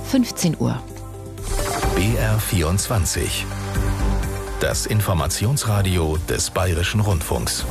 15 Uhr. BR24. Das Informationsradio des Bayerischen Rundfunks.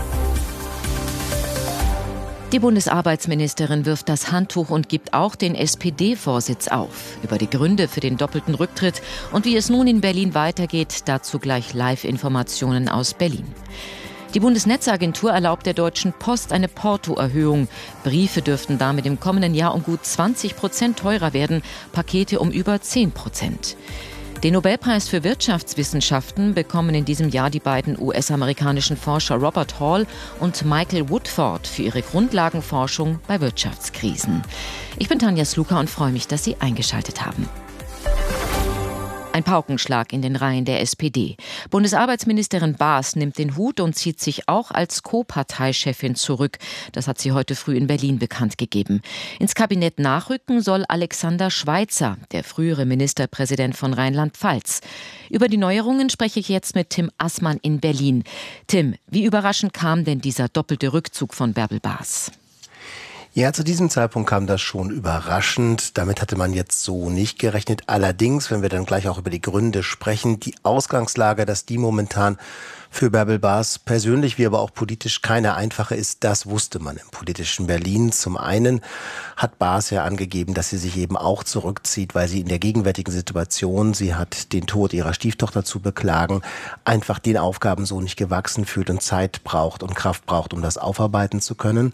Die Bundesarbeitsministerin wirft das Handtuch und gibt auch den SPD-Vorsitz auf. Über die Gründe für den doppelten Rücktritt und wie es nun in Berlin weitergeht, dazu gleich Live-Informationen aus Berlin. Die Bundesnetzagentur erlaubt der Deutschen Post eine Portoerhöhung. Briefe dürften damit im kommenden Jahr um gut 20% teurer werden, Pakete um über 10%. Den Nobelpreis für Wirtschaftswissenschaften bekommen in diesem Jahr die beiden US-amerikanischen Forscher Robert Hall und Michael Woodford für ihre Grundlagenforschung bei Wirtschaftskrisen. Ich bin Tanja Sluka und freue mich, dass Sie eingeschaltet haben. Ein Paukenschlag in den Reihen der SPD. Bundesarbeitsministerin Baas nimmt den Hut und zieht sich auch als Co-Parteichefin zurück. Das hat sie heute früh in Berlin bekannt gegeben. Ins Kabinett nachrücken soll Alexander Schweitzer, der frühere Ministerpräsident von Rheinland-Pfalz. Über die Neuerungen spreche ich jetzt mit Tim Assmann in Berlin. Tim, wie überraschend kam denn dieser doppelte Rückzug von Bärbel Baas? Ja, zu diesem Zeitpunkt kam das schon überraschend. Damit hatte man jetzt so nicht gerechnet. Allerdings, wenn wir dann gleich auch über die Gründe sprechen, die Ausgangslage, dass die momentan für Bärbel Baas persönlich wie aber auch politisch keine einfache ist, das wusste man im politischen Berlin. Zum einen hat Baas ja angegeben, dass sie sich eben auch zurückzieht, weil sie in der gegenwärtigen Situation, sie hat den Tod ihrer Stieftochter zu beklagen, einfach den Aufgaben so nicht gewachsen fühlt und Zeit braucht und Kraft braucht, um das aufarbeiten zu können.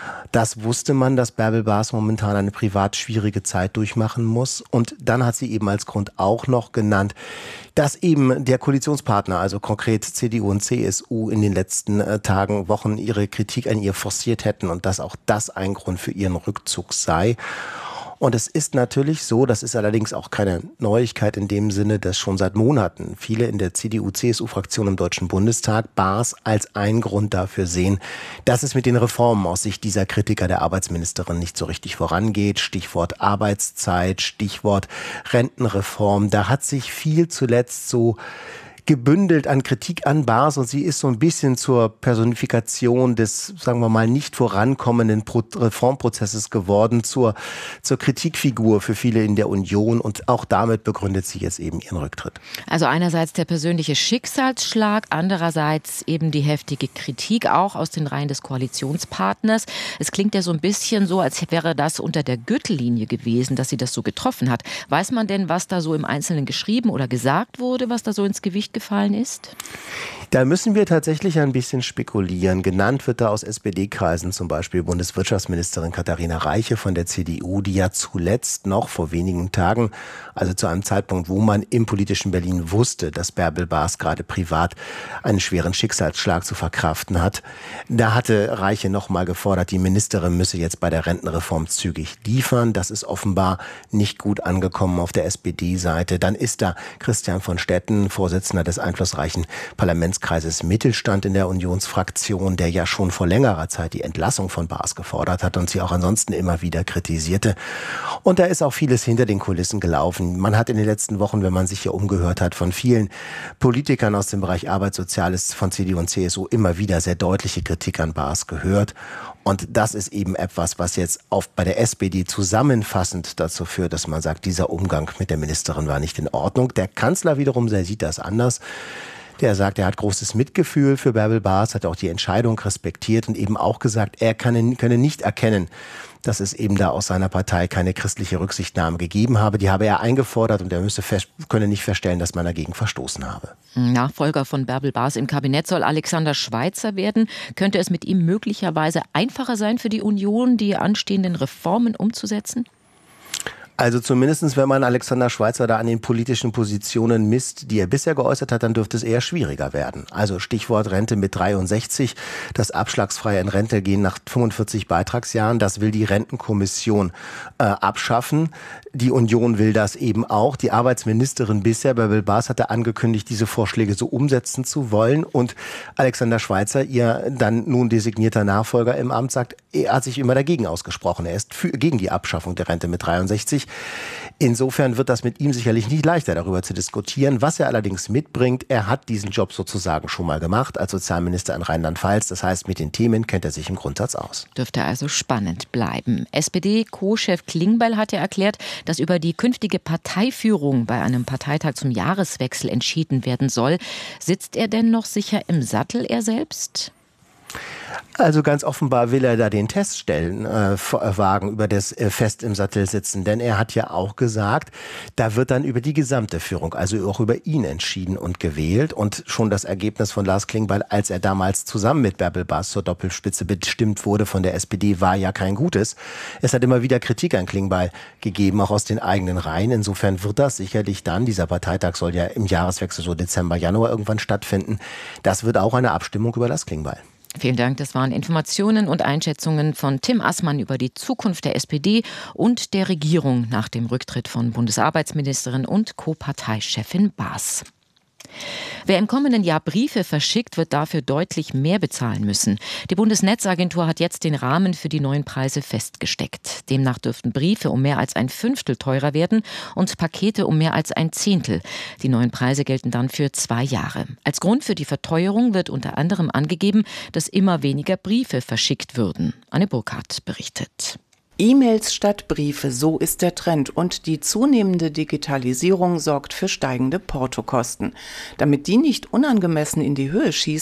Das wusste man, dass Bärbel Baas momentan eine privat schwierige Zeit durchmachen muss. Und dann hat sie eben als Grund auch noch genannt, dass eben der Koalitionspartner, also konkret CDU und CSU, in den letzten Tagen, Wochen ihre Kritik an ihr forciert hätten und dass auch das ein Grund für ihren Rückzug sei. Und es ist natürlich so, das ist allerdings auch keine Neuigkeit in dem Sinne, dass schon seit Monaten viele in der CDU-CSU-Fraktion im Deutschen Bundestag Baas als einen Grund dafür sehen, dass es mit den Reformen aus Sicht dieser Kritiker der Arbeitsministerin nicht so richtig vorangeht. Stichwort Arbeitszeit, Stichwort Rentenreform. Da hat sich viel zuletzt so gebündelt an Kritik an Baas und sie ist so ein bisschen zur Personifikation des, sagen wir mal, nicht vorankommenden Reformprozesses geworden, zur Kritikfigur für viele in der Union und auch damit begründet sie jetzt eben ihren Rücktritt. Also einerseits der persönliche Schicksalsschlag, andererseits eben die heftige Kritik auch aus den Reihen des Koalitionspartners. Es klingt ja so ein bisschen so, als wäre das unter der Gürtellinie gewesen, dass sie das so getroffen hat. Weiß man denn, was da so im Einzelnen geschrieben oder gesagt wurde, was da so ins Gewicht gefallen ist? Da müssen wir tatsächlich ein bisschen spekulieren. Genannt wird da aus SPD-Kreisen zum Beispiel Bundeswirtschaftsministerin Katharina Reiche von der CDU, die ja zuletzt noch vor wenigen Tagen, also zu einem Zeitpunkt, wo man im politischen Berlin wusste, dass Bärbel Baas gerade privat einen schweren Schicksalsschlag zu verkraften hat, da hatte Reiche noch mal gefordert, die Ministerin müsse jetzt bei der Rentenreform zügig liefern. Das ist offenbar nicht gut angekommen auf der SPD-Seite. Dann ist da Christian von Stetten, Vorsitzender des einflussreichen Parlamentskreises Mittelstand in der Unionsfraktion, der ja schon vor längerer Zeit die Entlassung von Baas gefordert hat und sie auch ansonsten immer wieder kritisierte. Und da ist auch vieles hinter den Kulissen gelaufen. Man hat in den letzten Wochen, wenn man sich hier umgehört hat, von vielen Politikern aus dem Bereich Arbeit, Soziales von CDU und CSU immer wieder sehr deutliche Kritik an Baas gehört. Und das ist eben etwas, was jetzt bei der SPD zusammenfassend dazu führt, dass man sagt, dieser Umgang mit der Ministerin war nicht in Ordnung. Der Kanzler wiederum, der sieht das anders. Der sagt, er hat großes Mitgefühl für Bärbel Baas, hat auch die Entscheidung respektiert und eben auch gesagt, er könne nicht erkennen, dass es eben da aus seiner Partei keine christliche Rücksichtnahme gegeben habe. Die habe er eingefordert und er könne nicht feststellen, dass man dagegen verstoßen habe. Nachfolger von Bärbel Baas im Kabinett soll Alexander Schweitzer werden. Könnte es mit ihm möglicherweise einfacher sein für die Union, die anstehenden Reformen umzusetzen? Also zumindest, wenn man Alexander Schweitzer da an den politischen Positionen misst, die er bisher geäußert hat, dann dürfte es eher schwieriger werden. Also Stichwort Rente mit 63, das abschlagsfreie in Rente gehen nach 45 Beitragsjahren, das will die Rentenkommission abschaffen. Die Union will das eben auch. Die Arbeitsministerin bisher, Bärbel Baas, hatte angekündigt, diese Vorschläge so umsetzen zu wollen. Und Alexander Schweitzer, ihr dann nun designierter Nachfolger im Amt, sagt, er hat sich immer dagegen ausgesprochen. Er ist gegen die Abschaffung der Rente mit 63. Insofern wird das mit ihm sicherlich nicht leichter, darüber zu diskutieren. Was er allerdings mitbringt, er hat diesen Job sozusagen schon mal gemacht als Sozialminister in Rheinland-Pfalz. Das heißt, mit den Themen kennt er sich im Grundsatz aus. Dürfte also spannend bleiben. SPD-Co-Chef Klingbeil hat ja erklärt, dass über die künftige Parteiführung bei einem Parteitag zum Jahreswechsel entschieden werden soll. Sitzt er denn noch sicher im Sattel, er selbst? Also ganz offenbar will er da den Test stellen, wagen über das fest im Sattel sitzen. Denn er hat ja auch gesagt, da wird dann über die gesamte Führung, also auch über ihn entschieden und gewählt. Und schon das Ergebnis von Lars Klingbeil, als er damals zusammen mit Bärbel Bas zur Doppelspitze bestimmt wurde von der SPD, war ja kein gutes. Es hat immer wieder Kritik an Klingbeil gegeben, auch aus den eigenen Reihen. Insofern wird das sicherlich dann, dieser Parteitag soll ja im Jahreswechsel so Dezember, Januar irgendwann stattfinden. Das wird auch eine Abstimmung über Lars Klingbeil. Vielen Dank. Das waren Informationen und Einschätzungen von Tim Assmann über die Zukunft der SPD und der Regierung nach dem Rücktritt von Bundesarbeitsministerin und Co-Parteichefin Bas. Wer im kommenden Jahr Briefe verschickt, wird dafür deutlich mehr bezahlen müssen. Die Bundesnetzagentur hat jetzt den Rahmen für die neuen Preise festgesteckt. Demnach dürften Briefe um mehr als 1/5 teurer werden und Pakete um mehr als 1/10. Die neuen Preise gelten dann für 2 Jahre. Als Grund für die Verteuerung wird unter anderem angegeben, dass immer weniger Briefe verschickt würden. Anne Burkhardt berichtet. E-Mails statt Briefe, so ist der Trend, und die zunehmende Digitalisierung sorgt für steigende Portokosten. Damit die nicht unangemessen in die Höhe schießen,